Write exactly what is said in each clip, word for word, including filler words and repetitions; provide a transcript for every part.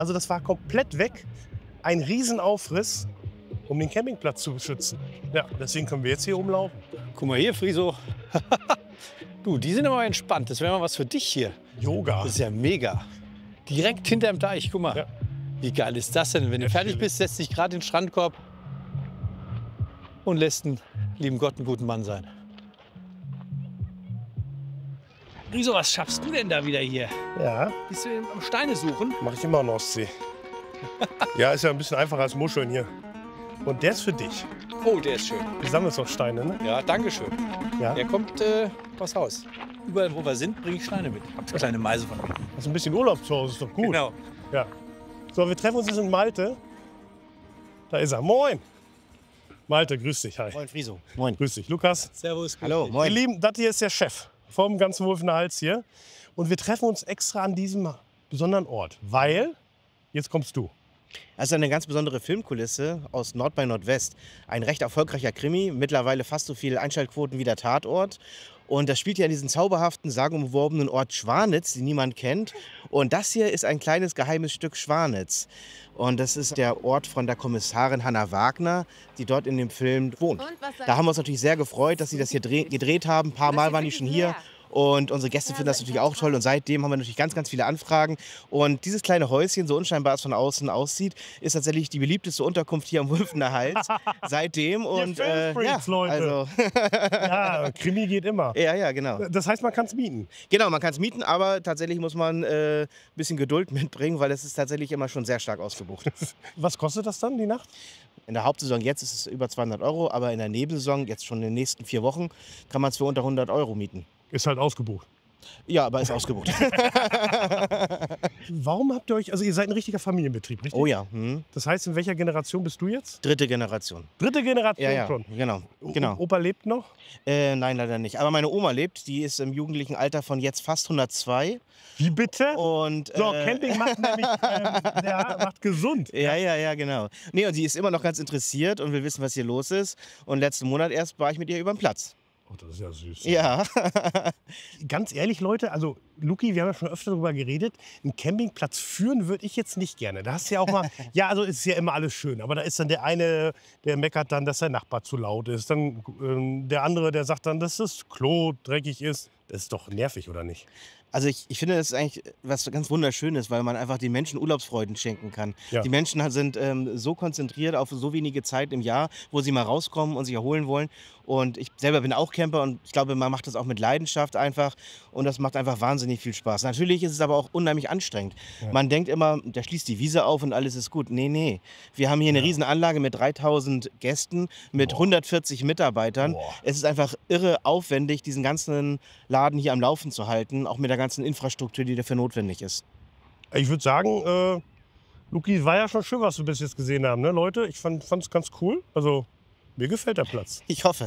Also das war komplett weg. Ein Riesenaufriss, um den Campingplatz zu schützen. Ja, deswegen können wir jetzt hier rumlaufen. Guck mal hier, Friso. Du, die sind aber entspannt. Das wäre mal was für dich hier. Yoga. Das ist ja mega. Direkt hinterm Deich, guck mal. Ja. Wie geil ist das denn? Wenn du Ja, fertig chillig. bist, setzt dich gerade in den Strandkorb und lässt den lieben Gott einen guten Mann sein. Friso, was schaffst du denn da wieder hier? Ja, Bist du am Steine suchen? mache ich immer an Ostsee. Ja, ist ja ein bisschen einfacher als Muscheln hier. Und der ist für dich. Oh, der ist schön. Du sammelst auch Steine, ne? Ja, danke schön. Ja. Der kommt äh, aufs Haus. Überall, wo wir sind, bringe ich Steine mit. Hab kleine Meise von mir. Hast ein bisschen Urlaub zu Hause, ist doch gut. Genau. Ja. So, wir treffen uns jetzt in Malte. Da ist er. Moin. Malte, grüß dich. Hi. Moin, Friso. Moin. Grüß dich. Lukas. Servus. Hallo, Ihr moin. Lieben, das hier ist der Chef vom ganzen Wulfener Hals hier. Und wir treffen uns extra an diesem besonderen Ort, weil, jetzt kommst du. Das ist eine ganz besondere Filmkulisse aus Nord bei Nordwest. Ein recht erfolgreicher Krimi, mittlerweile fast so viele Einschaltquoten wie der Tatort. Und das spielt ja in diesem zauberhaften, sagenumwobenen Ort Schwanitz, den niemand kennt. Und das hier ist ein kleines geheimes Stück Schwanitz. Und das ist der Ort von der Kommissarin Hanna Wagner, die dort in dem Film wohnt. Da haben wir uns natürlich sehr gefreut, dass sie das hier dreh- gedreht haben. Ein paar Mal waren die schon hier. Und unsere Gäste finden das natürlich auch toll. Und seitdem haben wir natürlich ganz, ganz viele Anfragen. Und dieses kleine Häuschen, so unscheinbar es von außen aussieht, ist tatsächlich die beliebteste Unterkunft hier am Wulfener Hals. Seitdem. Und äh, ja, Filmfreaks, Leute. also, Ja, Krimi geht immer. ja, ja, genau. Das heißt, man kann es mieten. Genau, man kann es mieten, aber tatsächlich muss man äh, ein bisschen Geduld mitbringen, weil es ist tatsächlich immer schon sehr stark ausgebucht. Was kostet das dann, die Nacht? In der Hauptsaison jetzt ist es über zweihundert Euro, aber in der Nebensaison, jetzt schon in den nächsten vier Wochen, kann man es für unter hundert Euro mieten. Ist halt ausgebucht. Ja, aber ist ausgebucht. Warum habt ihr euch, also ihr seid ein richtiger Familienbetrieb, richtig? Oh ja, hm. Das heißt, in welcher Generation bist du jetzt? Dritte Generation. Dritte Generation Ja, ja, schon. genau. genau. O- Opa lebt noch? Äh, nein, leider nicht. Aber meine Oma lebt, die ist im jugendlichen Alter von jetzt fast hundertzwei. Wie bitte? Und, So, äh, Camping macht nämlich ähm, der macht gesund. Ja, ja, ja, genau. Nee, und sie ist immer noch ganz interessiert und will wissen, was hier los ist. Und letzten Monat erst war ich mit ihr über den Platz. Oh, das ist ja süß. Ja. Ganz ehrlich, Leute, also Luki, wir haben ja schon öfter darüber geredet, einen Campingplatz führen würde ich jetzt nicht gerne. Da hast du ja auch mal, ja, also ist ja immer alles schön, aber da ist dann der eine, der meckert dann, dass der Nachbar zu laut ist. Dann ähm, der andere, der sagt dann, dass das Klo dreckig ist. Das ist doch nervig, oder nicht? Also ich, ich finde, das ist eigentlich was ganz Wunderschönes, weil man einfach den Menschen Urlaubsfreuden schenken kann. Ja. Die Menschen sind ähm, so konzentriert auf so wenige Zeit im Jahr, wo sie mal rauskommen und sich erholen wollen. Und ich selber bin auch Camper und ich glaube, man macht das auch mit Leidenschaft einfach. Und das macht einfach wahnsinnig viel Spaß. Natürlich ist es aber auch unheimlich anstrengend. Ja. Man denkt immer, der schließt die Wiese auf und alles ist gut. Nee, nee. Wir haben hier eine Ja. riesen Anlage mit dreitausend Gästen, mit Boah. hundertvierzig Mitarbeitern. Boah. Es ist einfach irre aufwendig, diesen ganzen Laden hier am Laufen zu halten, auch mit der ganzen Infrastruktur, die dafür notwendig ist. Ich würde sagen, äh, Luki, war ja schon schön, was wir bis jetzt gesehen haben, ne, Leute? Ich fand es ganz cool. Also, mir gefällt der Platz. Ich hoffe.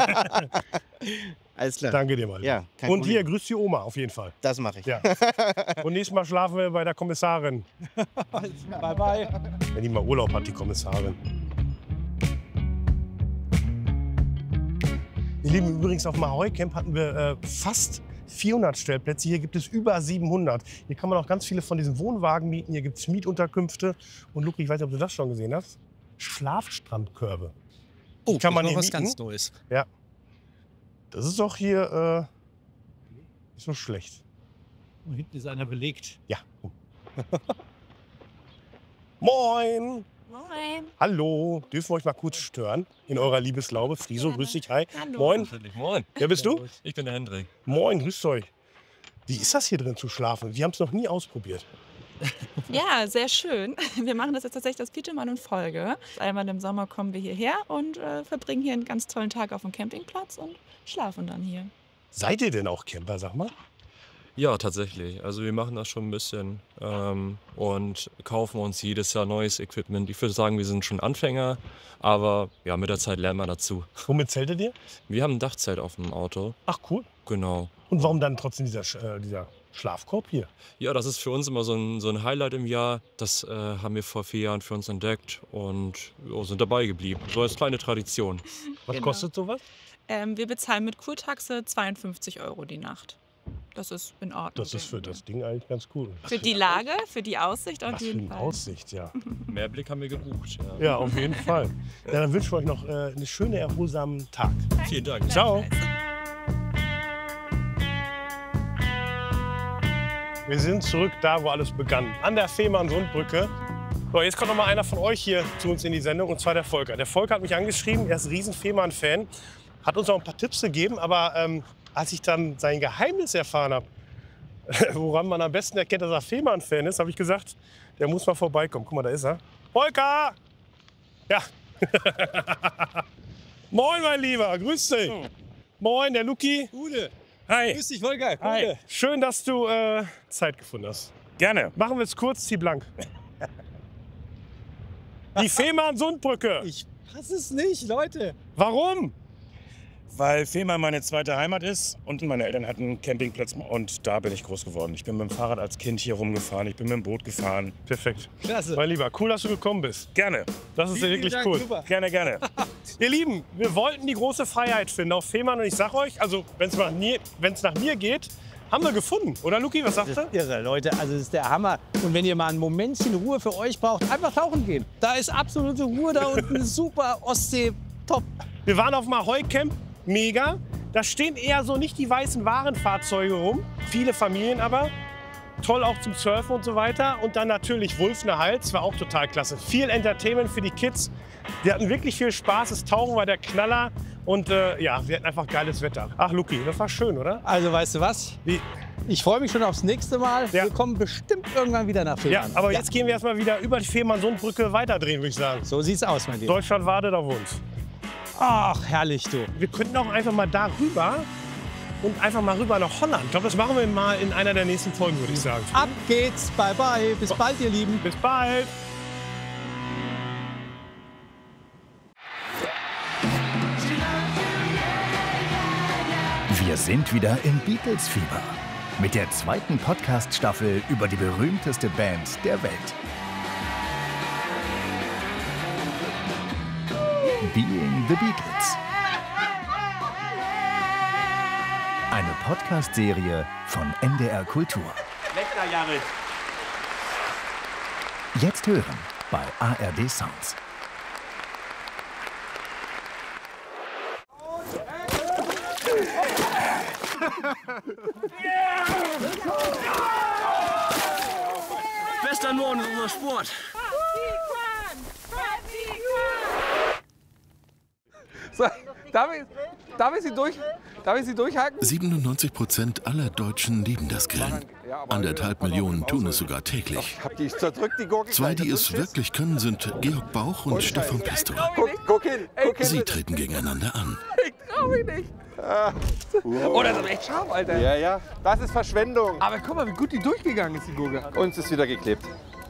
Alles klar. Danke dir mal. Ja, kein Und Problem. hier, grüß die Oma auf jeden Fall. Das mache ich. Ja. Und nächstes Mal schlafen wir bei der Kommissarin. Bye, bye. Wenn die mal Urlaub hat, die Kommissarin. Ihr Lieben, übrigens auf dem Ahoi Camp hatten wir äh, fast vierhundert Stellplätze. Hier gibt es über siebenhundert. Hier kann man auch ganz viele von diesen Wohnwagen mieten. Hier gibt es Mietunterkünfte. Und Luki, ich weiß nicht, ob du das schon gesehen hast. Schlafstrandkörbe. Oh, kann man noch hier was mieten? ganz Neues. Ja. Das ist doch hier äh, nicht so schlecht. Und hinten ist einer belegt. Ja. Moin! Moin. Hallo, dürfen wir euch mal kurz stören in eurer Liebeslaube? Friso, Gerne. grüß dich, hi. Hallo. Moin. Natürlich. Moin. Wer bist du? Ich bin der Hendrik. Moin, grüßt euch. Wie ist das hier drin zu schlafen? Wir haben es noch nie ausprobiert. Ja, sehr schön. Wir machen das jetzt tatsächlich das vierte Mal in Folge. Einmal im Sommer kommen wir hierher und äh, verbringen hier einen ganz tollen Tag auf dem Campingplatz und schlafen dann hier. Seid ihr denn auch Camper, sag mal? Ja, tatsächlich. Also wir machen das schon ein bisschen ähm, und kaufen uns jedes Jahr neues Equipment. Ich würde sagen, wir sind schon Anfänger, aber ja, mit der Zeit lernt man dazu. Womit zeltet ihr? Wir haben ein Dachzelt auf dem Auto. Ach, cool. Genau. Und warum dann trotzdem dieser, Sch- äh, dieser Schlafkorb hier? Ja, das ist für uns immer so ein, so ein Highlight im Jahr. Das äh, haben wir vor vier Jahren für uns entdeckt und ja, sind dabei geblieben. So als kleine Tradition. Was Genau. kostet sowas? Ähm, wir bezahlen mit Kurtaxe zweiundfünfzig Euro die Nacht. das ist in Ordnung. Das ist für das Ding eigentlich ganz cool. Für die Lage, für die Aussicht auf Was für jeden eine Fall. Aussicht, ja. Mehr Blick haben wir gebucht. Ja. Ja, auf jeden Fall. Ja, dann wünschen wir euch noch äh, einen schönen, erholsamen Tag. Vielen Dank. Ciao. Wir sind zurück da, wo alles begann. An der Fehmarn-Sundbrücke. So, jetzt kommt noch mal einer von euch hier zu uns in die Sendung, und zwar der Volker. Der Volker hat mich angeschrieben, er ist ein riesen Fehmarn-Fan, hat uns auch ein paar Tipps gegeben, aber ähm, als ich dann sein Geheimnis erfahren habe, woran man am besten erkennt, dass er Fehmarn-Fan ist, habe ich gesagt, der muss mal vorbeikommen. Guck mal, da ist er. Volker! Ja. Moin, mein Lieber, grüß dich. Oh. Moin, der Luki. Gute. Hi. Grüß dich, Volker. Hi. Gute. Schön, dass du äh, Zeit gefunden hast. Gerne. Machen wir es kurz, zieh blank. Die Fehmarn-Sundbrücke. Ich hasse es nicht, Leute. Warum? Weil Fehmarn meine zweite Heimat ist und meine Eltern hatten einen Campingplatz und da bin ich groß geworden. Ich bin mit dem Fahrrad als Kind hier rumgefahren, ich bin mit dem Boot gefahren. Perfekt. Klasse. Mein Lieber, cool, dass du gekommen bist. Gerne, Das ist ja Vielen wirklich Dank, cool. super. gerne, gerne. Ihr Lieben, wir wollten die große Freiheit finden auf Fehmarn und ich sag euch, also wenn es nach, mir- wenn's nach mir geht, haben wir gefunden. Oder Luki, was sagt Das er? ist irre, Leute. Also das ist der Hammer. Und wenn ihr mal ein Momentchen Ruhe für euch braucht, einfach tauchen gehen. Da ist absolute Ruhe da unten. Super Ostsee, top. Wir waren auf dem Ahoi-Camp, mega. Da stehen eher so nicht die weißen Warenfahrzeuge rum, viele Familien aber. Toll auch zum Surfen und so weiter. Und dann natürlich Wulfner Hals, war auch total klasse. Viel Entertainment für die Kids. Wir hatten wirklich viel Spaß, das Tauchen war der Knaller. Und äh, ja, wir hatten einfach geiles Wetter. Ach Luki, das war schön, oder? Also weißt du was? Wie? Ich freue mich schon aufs nächste Mal. Ja. Wir kommen bestimmt irgendwann wieder nach Ja, Fehmarn. aber jetzt gehen wir erstmal wieder über die Fehmarn-Sundbrücke weiterdrehen, würde ich sagen. So sieht's aus, mein Lieber. Deutschland wartet auf uns. Ach, herrlich, du. Wir könnten auch einfach mal da rüber und einfach mal rüber nach Holland. Ich glaube, das machen wir mal in einer der nächsten Folgen, würde ich sagen. Ab geht's. Bye, bye. Bis bald, ihr Lieben. Bis bald. Wir sind wieder im Beatles-Fieber mit der zweiten Podcast-Staffel über die berühmteste Band der Welt. Being the Beatles. Eine Podcast-Serie von N D R Kultur. Jetzt hören bei A R D Sounds. Western Norden ist unser Sport. So, darf, ich, darf, ich Sie durch, darf ich Sie durchhaken? siebenundneunzig Prozent aller Deutschen lieben das Grillen. Anderthalb Millionen tun es sogar täglich. Hab die zerdrückt, die Gurke. Zwei, die es wirklich können, sind Georg Bauch und Stefan Pesto. Guck, guck hin, guck hin. Sie treten gegeneinander an. Ich trau mich nicht. Oh, das ist aber echt scharf, Alter. Ja, ja, das ist Verschwendung. Aber guck mal, wie gut die durchgegangen ist, die Gurke. Uns ist wieder geklebt.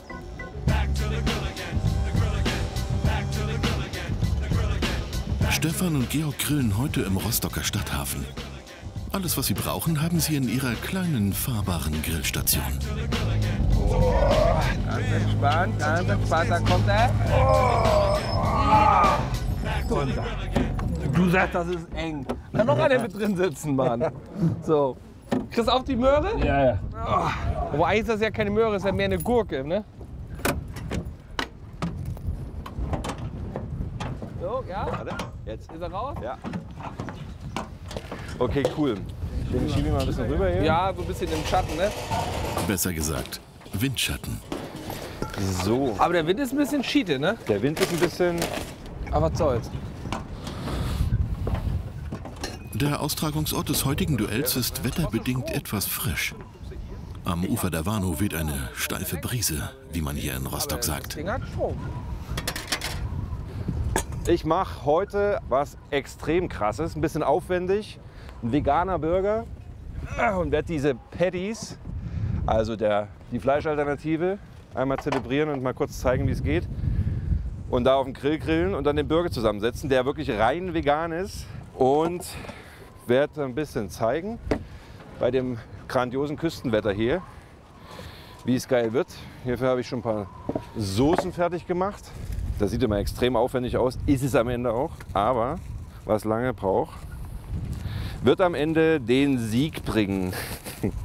Stefan und Georg grillen heute im Rostocker Stadthafen. Alles, was sie brauchen, haben sie in ihrer kleinen, fahrbaren Grillstation. Ganz entspannt, ganz entspannt, da kommt er. Runter. Du sagst, das ist eng. Kann noch einer mit drin sitzen, Mann. So. Kriegst du auf die Möhre? Ja, ja. Oh. Aber eigentlich ist das ja keine Möhre, ist ja mehr eine Gurke, ne? So, ja. Warte, jetzt. Ist er raus? Ja. Okay, cool. Den schiebe ich mal ein bisschen rüber hier. Ja, so ein bisschen im Schatten, ne? Besser gesagt, Windschatten. So. Aber der Wind ist ein bisschen Schiete, ne? Der Wind ist ein bisschen... Aber was soll's. Der Austragungsort des heutigen Duells ist wetterbedingt etwas frisch. Am Ufer der Warnow weht eine steife Brise, wie man hier in Rostock sagt. Ding hat Strom. Ich mache heute was extrem Krasses, ein bisschen aufwendig. Ein veganer Burger und werde diese Patties, also der, die Fleischalternative, einmal zelebrieren und mal kurz zeigen, wie es geht. Und da auf dem Grill grillen und dann den Burger zusammensetzen, der wirklich rein vegan ist. Und werde ein bisschen zeigen, bei dem grandiosen Küstenwetter hier, wie es geil wird. Hierfür habe ich schon ein paar Soßen fertig gemacht. Das sieht immer extrem aufwendig aus, ist es am Ende auch. Aber was lange braucht, wird am Ende den Sieg bringen.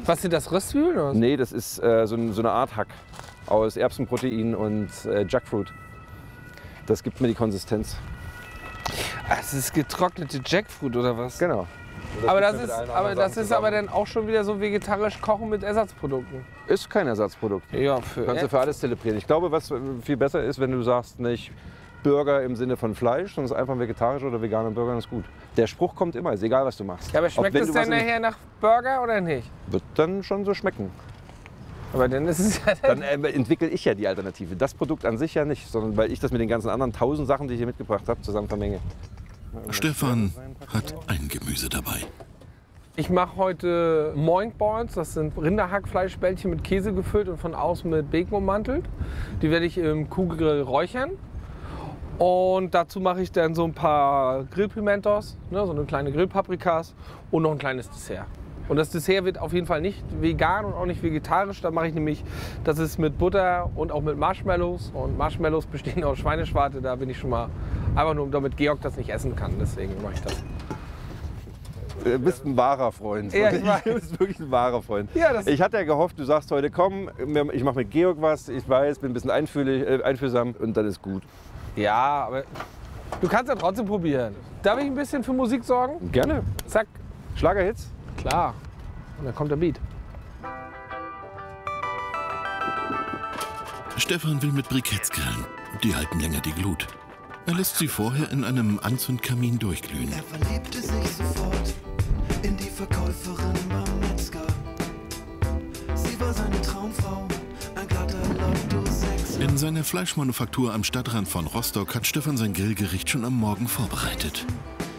Was sind das, Röstzwiebeln oder was? Nee, das ist äh, so, so eine Art Hack aus Erbsenprotein und äh, Jackfruit. Das gibt mir die Konsistenz. Ach, das ist getrocknete Jackfruit oder was? Genau. Das aber das, ist, aber, das ist aber dann auch schon wieder so vegetarisch kochen mit Ersatzprodukten. Ist kein Ersatzprodukt. Ja, für Kannst du für alles zelebrieren. Ich glaube, was viel besser ist, wenn du sagst, nicht Burger im Sinne von Fleisch, sondern es ist einfach vegetarisch oder veganer Burger, das ist gut. Der Spruch kommt immer, ist egal, was du machst. Ja, aber schmeckt es dann nachher nach Burger oder nicht? Wird dann schon so schmecken. Aber dann ist es ja dann äh, entwickle ich ja die Alternative. Das Produkt an sich ja nicht, sondern weil ich das mit den ganzen anderen tausend Sachen, die ich hier mitgebracht habe, zusammen vermenge. Stefan hat ein Gemüse dabei. Ich mache heute Moink Balls, das sind Rinderhackfleischbällchen mit Käse gefüllt und von außen mit Bacon ummantelt. Die werde ich im Kuhgrill räuchern. Und dazu mache ich dann so ein paar Grillpimentos, ne, so eine kleine Grillpaprikas und noch ein kleines Dessert. Und das Dessert wird auf jeden Fall nicht vegan und auch nicht vegetarisch. Da mache ich nämlich, das ist mit Butter und auch mit Marshmallows. Und Marshmallows bestehen aus Schweineschwarte. Da bin ich schon mal einfach nur, damit Georg das nicht essen kann. Deswegen mache ich das. Du bist ein wahrer Freund. Ja, ich weiß. Du bist wirklich ein wahrer Freund. Ja, das ich hatte ja gehofft, du sagst heute, komm, ich mache mit Georg was. Ich weiß, bin ein bisschen einfühlig, äh, einfühlsam und dann ist gut. Ja, aber du kannst ja trotzdem probieren. Darf ich ein bisschen für Musik sorgen? Gerne. Zack. Schlagerhits? Klar. Und dann kommt der Beat. Stefan will mit Briketts grillen. Die halten länger die Glut. Er lässt sie vorher in einem Anzündkamin durchglühen. Er verliebte sich sofort in die Verkäuferin beim Metzger. Sie war seine Traumfrau, ein glatter Lotto-Sechser. In seiner Fleischmanufaktur am Stadtrand von Rostock hat Stefan sein Grillgericht schon am Morgen vorbereitet.